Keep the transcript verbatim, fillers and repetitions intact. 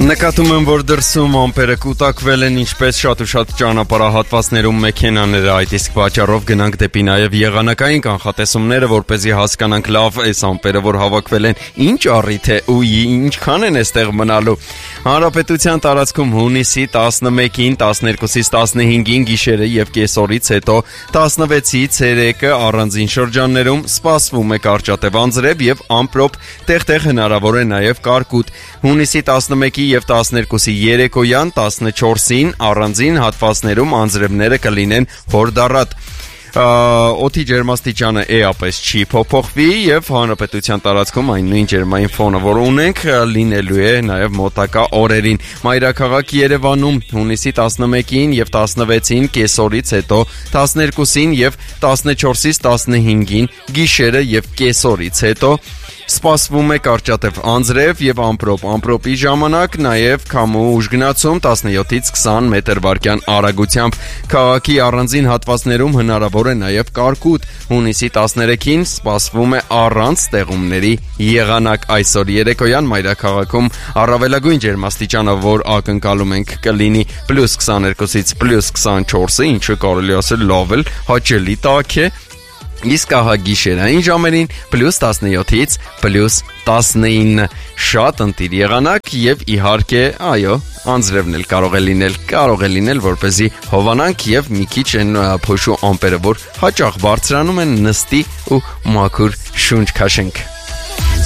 Նկատում եմ, որ դրսում ամպերը կուտակվել են, ինչպես շատ ու շատ ճանապարհահատվածներում մեքենաները, այդ իսկ պատճառով գնանք դեպի նաև եղանակային կանխատեսումները, որպեսզի հասկանանք լավ այս ամպերը, որ հավաքվել են, ինչ առիթ է ու ինչքան են այստեղ մնալու։ Հանրապետության տարածքում հունիսի տասնմեկին, տասներկուսից տասնհինգին գիշերը եւ կեսօրից հետո տասնվեցի ցերեկը առանձին շրջաններում սպասվում է կարճատև անձրև եւ ամպրոպ, տեղ-տեղ հնարավոր է նաեւ կարկուտ։ Հունիսի տասնմեկի եւ տասներկուսի երեկոյան տասնչորսին առանձին հատվածներում անձրևները կլինեն հորդառատ։ Օդի ջերմաստիճանը էապես չի փոփոխվի եւ հանրապետության տարածքում այն նույն ջերմային ֆոնը, որ ունենք, լինելու է նաեւ մոտակա օրերին։ Մայրաքաղաք Երևանում հունիսի տասնմեկին եւ տասնվեցին կեսօրից հետո տասներկուսին եւ տասնչորսից տասնհինգին գիշերը եւ կեսօրից հետո սպասվում է կարճատև անձրև եւ ամպրոպ։ Ամպրոպի ժամանակ նաեւ քամու ուժգնացում տասնյոթից քսան մետր վարկյան արագությամբ։ Քաղաքի առանձին հատվածներում հնարավոր է նաեւ կարկուտ։ Հունիսի տասներեքին սպասվում է առանց ստեղումների եղանակ։ Այսօր երեկոյան մայրաքաղաքում առավելագույն ջերմաստիճանը, որ ակնկալում ենք կլինի պլյուս քսաներկուսից պլյուս քսանչորսը, ինչը կարելի ասել լավ էլ հաճելի տաք է։ Իսկ ահա գիշերային ժամերին պլյուս տասնյոթից պլյուս տասնինը, շատ ընտիր եղանակ եւ իհարկե, այո, անձրևն էլ կարող է լինել, կարող է լինել, որպեսզի հովանանք եւ մի քիչ են փոշու ամպերը, որ հաճախ բարձրանում են, նստի ու մաքուր շունչ քաշենք։